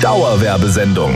Dauerwerbesendung.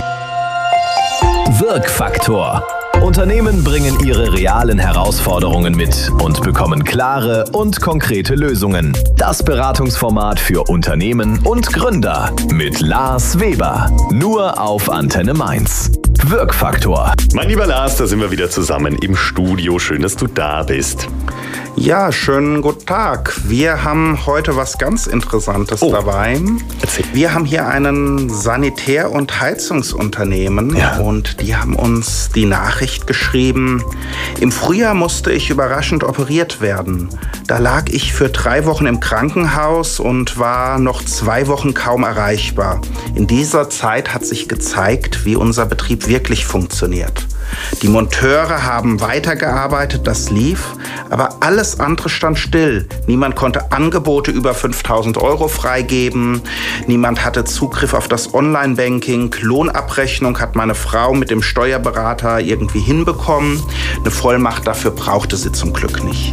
Wirkfaktor. Unternehmen bringen ihre realen Herausforderungen mit und bekommen klare und konkrete Lösungen. Das Beratungsformat für Unternehmen und Gründer mit Lars Weber. Nur auf Antenne Mainz. Wirkfaktor. Mein lieber Lars, da sind wir wieder zusammen im Studio. Schön, dass du da bist. Ja, schönen guten Tag. Wir haben heute was ganz Interessantes dabei. Erzähl. Wir haben hier einen Sanitär- und Heizungsunternehmen und die haben uns die Nachricht geschrieben: Im Frühjahr musste ich überraschend operiert werden. Da lag ich für 3 Wochen im Krankenhaus und war noch 2 Wochen kaum erreichbar. In dieser Zeit hat sich gezeigt, wie unser Betrieb wirklich funktioniert. Die Monteure haben weitergearbeitet, das lief, aber alles andere stand still. Niemand konnte Angebote über 5.000 € freigeben, niemand hatte Zugriff auf das Online-Banking, Lohnabrechnung hat meine Frau mit dem Steuerberater irgendwie hinbekommen. Eine Vollmacht dafür brauchte sie zum Glück nicht.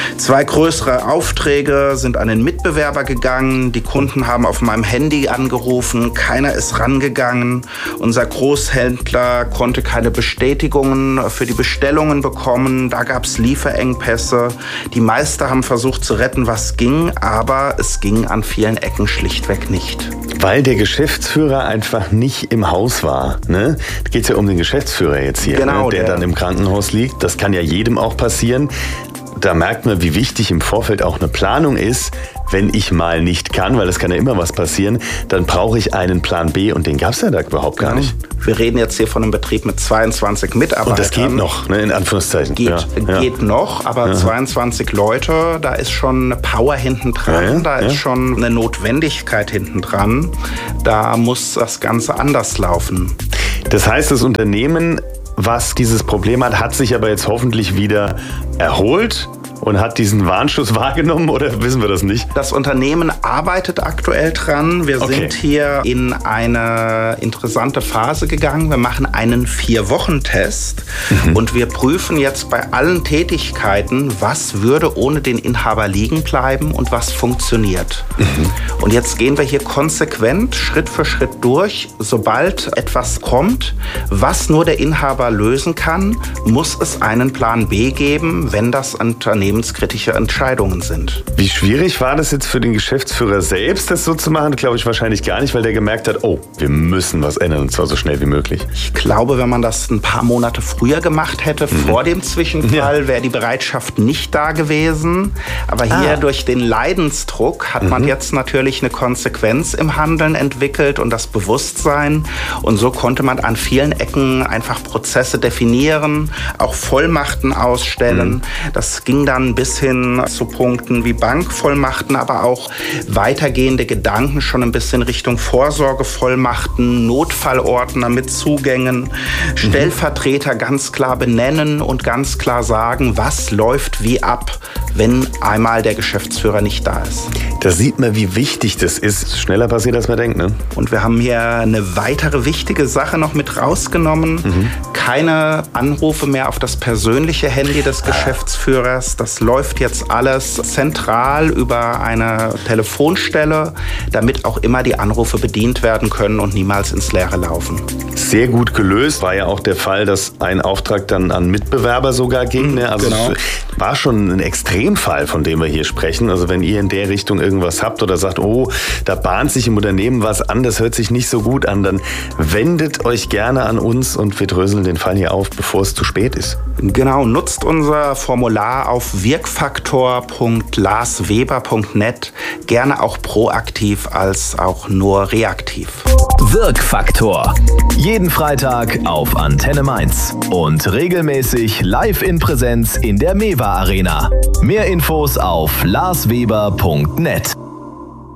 2 größere Aufträge sind an den Mitbewerber gegangen, die Kunden haben auf meinem Handy angerufen, keiner ist rangegangen. Unser Großhändler konnte keine Bestätigung für die Bestellungen bekommen. Da gab es Lieferengpässe. Die Meister haben versucht zu retten, was ging, aber es ging an vielen Ecken schlichtweg nicht. Weil der Geschäftsführer einfach nicht im Haus war. Ne? Da geht es ja um den Geschäftsführer jetzt hier, genau, der dann im Krankenhaus liegt. Das kann ja jedem auch passieren. Da merkt man, wie wichtig im Vorfeld auch eine Planung ist. Wenn ich mal nicht kann, weil es kann ja immer was passieren, dann brauche ich einen Plan B und den gab es ja da überhaupt gar nicht. Wir reden jetzt hier von einem Betrieb mit 22 Mitarbeitern. Und das geht noch, ne, in Anführungszeichen. Geht noch, aber 22 Leute, da ist schon eine Power hinten dran, ist schon eine Notwendigkeit hinten dran. Da muss das Ganze anders laufen. Das heißt, das Unternehmen, was dieses Problem hat sich aber jetzt hoffentlich wieder erholt und hat diesen Warnschuss wahrgenommen, oder wissen wir das nicht? Das Unternehmen arbeitet aktuell dran. Wir sind hier in eine interessante Phase gegangen. Wir machen einen 4-Wochen-Test und wir prüfen jetzt bei allen Tätigkeiten, was würde ohne den Inhaber liegen bleiben und was funktioniert. Und jetzt gehen wir hier konsequent Schritt für Schritt durch. Sobald etwas kommt, was nur der Inhaber lösen kann, muss es einen Plan B geben, wenn das unternehmenskritische Entscheidungen sind. Wie schwierig war das jetzt für den Geschäftsführer selbst, das so zu machen? Glaube ich wahrscheinlich gar nicht, weil der gemerkt hat, oh, wir müssen was ändern und zwar so schnell wie möglich. Ich glaube, wenn man das ein paar Monate früher gemacht hätte, vor dem Zwischenfall, wäre die Bereitschaft nicht da gewesen. Aber hier durch den Leidensdruck hat man jetzt natürlich eine Konsequenz im Handeln entwickelt und das Bewusstsein. Und so konnte man an vielen Ecken einfach Prozesse definieren, auch Vollmachten ausstellen. Das ging dann bis hin zu Punkten wie Bankvollmachten, aber auch weitergehende Gedanken schon ein bisschen Richtung Vorsorgevollmachten, Notfallordner mit Zugängen, Stellvertreter ganz klar benennen und ganz klar sagen, was läuft wie ab, wenn einmal der Geschäftsführer nicht da ist. Da sieht man, wie wichtig das ist. Schneller passiert, als man denkt, ne? Und wir haben hier eine weitere wichtige Sache noch mit rausgenommen. Keine Anrufe mehr auf das persönliche Handy des Geschäftsführers. Das läuft jetzt alles zentral über eine Telefonstelle, damit auch immer die Anrufe bedient werden können und niemals ins Leere laufen. Sehr gut gelöst. War ja auch der Fall, dass ein Auftrag dann an Mitbewerber sogar ging. Ne? Also es war schon ein Extremfall, von dem wir hier sprechen. Also wenn ihr in der Richtung irgendwas habt oder sagt, oh, da bahnt sich im Unternehmen was an, das hört sich nicht so gut an, dann wendet euch gerne an uns und wir dröseln den Fall hier auf, bevor es zu spät ist. Genau, nutzt unser Formular auf wirkfaktor.larsweber.net, gerne auch proaktiv als auch nur reaktiv. Wirkfaktor. Jeden Freitag auf Antenne Mainz und regelmäßig live in Präsenz in der Mewa Arena. Mehr Infos auf larsweber.net.